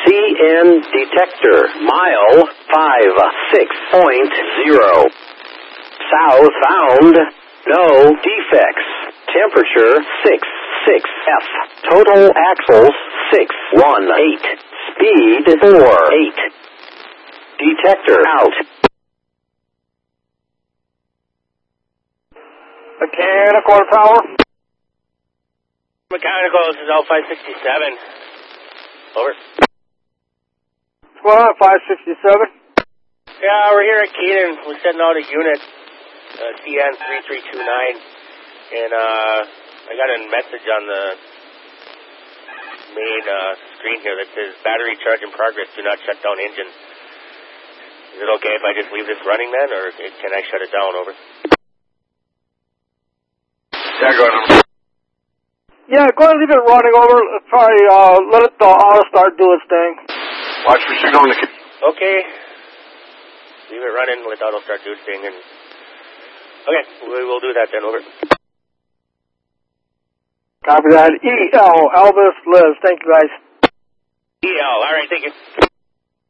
CN detector, mile 56.0. South bound, no defects. Temperature 66F. Total axles 618. Speed 48. Detector out. Mechanical power. Mechanical, this is L567. Over. Squad 567. Yeah, we're here at Keaton. We're setting out a unit, CN3329, and I got a message on the main screen here that says battery charge in progress, do not shut down engine. Is it okay if I just leave this running then, or can I shut it down? Over. Yeah, go ahead. Yeah, go ahead and leave it running. Over. Probably let the auto start do its thing. Watch for signal in the kitchen. Okay. Leave it running, let the auto start do its thing, and okay, we will do that then. Over. Copy that. EL, Elvis Liz. Thank you, guys. EL, all right, thank you.